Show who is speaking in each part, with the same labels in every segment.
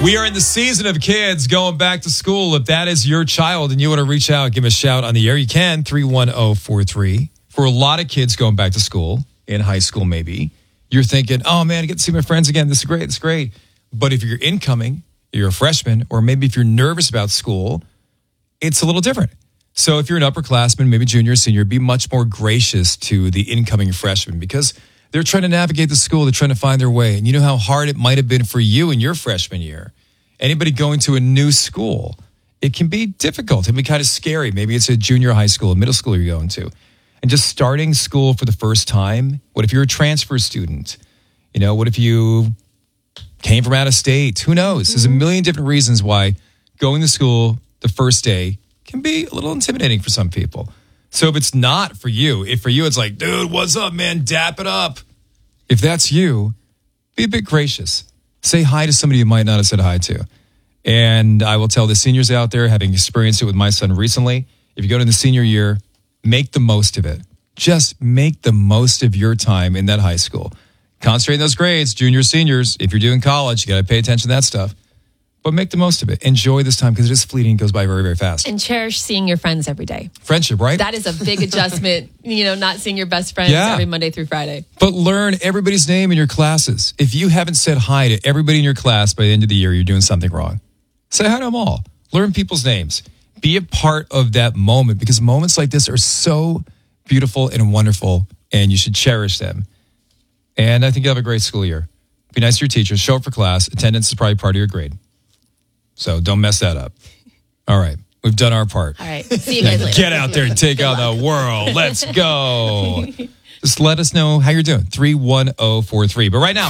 Speaker 1: We are in the season of kids going back to school. If that is your child and you want to reach out, give a shout on the air, you can, 31043. For a lot of kids going back to school, in high school maybe, you're thinking, oh man, I get to see my friends again. This is great. It's great. But if you're incoming, you're a freshman, or maybe if you're nervous about school, it's a little different. So if you're an upperclassman, maybe junior or senior, be much more gracious to the incoming freshmen because they're trying to navigate the school. They're trying to find their way. And you know how hard it might have been for you in your freshman year. Anybody going to a new school, it can be difficult. It can be kind of scary. Maybe it's a junior high school, a middle school you're going to. And just starting school for the first time. What if you're a transfer student? You know, what if you came from out of state? Who knows? There's a million different reasons why going to school the first day can be a little intimidating for some people. So if it's not for you, if for you it's like, dude, what's up, man? Dap it up. If that's you, be a bit gracious. Say hi to somebody you might not have said hi to. And I will tell the seniors out there, having experienced it with my son recently, if you go to the senior year, make the most of it. Just make the most of your time in that high school. Concentrate on those grades, juniors, seniors. If you're doing college, you got to pay attention to that stuff. But make the most of it. Enjoy this time because it is fleeting and goes by very, very fast.
Speaker 2: And cherish seeing your friends every day.
Speaker 1: Friendship, right?
Speaker 2: That is a big adjustment, not seeing your best friends every Monday through Friday.
Speaker 1: But learn everybody's name in your classes. If you haven't said hi to everybody in your class by the end of the year, you're doing something wrong. Say hi to them all. Learn people's names. Be a part of that moment because moments like this are so beautiful and wonderful, and you should cherish them. And I think you'll have a great school year. Be nice to your teachers. Show up for class. Attendance is probably part of your grade. So don't mess that up. All right. We've done our part.
Speaker 2: All right. See you guys later.
Speaker 1: Get out there and take on the world. Let's go. Just let us know how you're doing. 31043. But right now,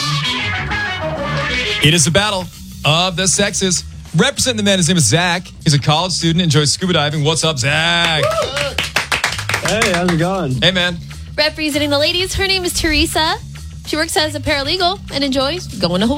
Speaker 1: it is a battle of the sexes. Representing the men, his name is Zach. He's a college student, enjoys scuba diving. What's up, Zach?
Speaker 3: Hey, how's it going?
Speaker 1: Hey, man.
Speaker 2: Representing the ladies, her name is Teresa. She works as a paralegal and enjoys going to Hawaii.